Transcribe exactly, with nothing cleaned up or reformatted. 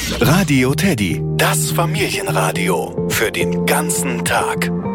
Radio Teddy, das Familienradio für den ganzen Tag.